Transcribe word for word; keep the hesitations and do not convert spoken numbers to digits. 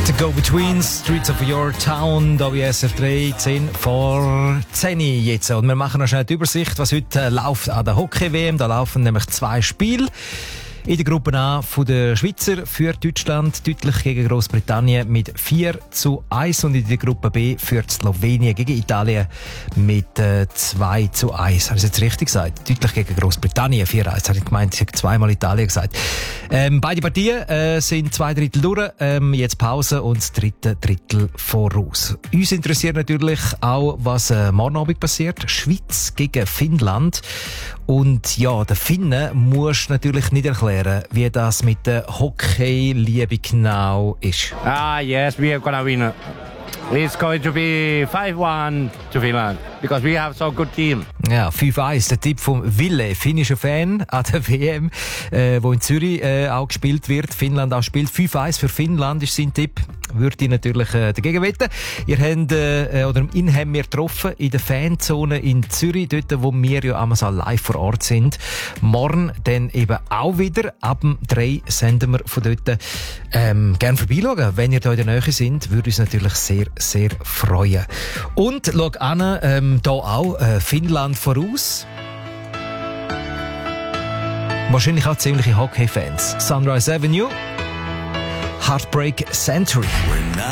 The Go-Betweens, Streets of Your Town, da wie S F drei, zehn vor zehn jetzt. Und wir machen noch schnell die Übersicht, was heute äh, läuft an der Hockey-W M. Da laufen nämlich zwei Spiele. In der Gruppe A von der Schweizer führt Deutschland deutlich gegen Großbritannien mit vier zu eins und in der Gruppe B führt Slowenien gegen Italien mit äh, zwei zu eins. Habe ich jetzt richtig gesagt? Deutlich gegen Großbritannien vier zu eins. Habe ich gemeint, ich habe zweimal Italien gesagt. Ähm, beide Partien äh, sind zwei Drittel durch, ähm, jetzt Pause und das dritte Drittel voraus. Uns interessiert natürlich auch, was äh, morgen Abend passiert. Schweiz gegen Finnland. Und ja, der Finnen muss natürlich nicht erklären, wie das mit der Hockey-Liebe genau ist. Ah, yes, we are gonna win. It's going to be five one to Finland, because we have so good team. Ja, fünf eins, der Tipp vom Ville, finnischer Fan an der W M, äh, wo in Zürich äh, auch gespielt wird, Finnland auch spielt. fünf eins für Finnland ist sein Tipp. Würde ich natürlich äh, dagegen wetten. Ihr habt, äh, oder ihn haben wir getroffen in der Fanzone in Zürich, dort, wo wir ja einmal so live vor Ort sind. Morgen dann eben auch wieder. Ab dem drei senden wir von dort. Ähm, gerne vorbeischauen. Wenn ihr da in der Nähe sind, würde uns natürlich sehr, sehr freuen. Und schau an, ähm, da auch äh, Finnland voraus. Wahrscheinlich auch ziemliche Hockey-Fans. Sunrise Avenue, Heartbreak Century.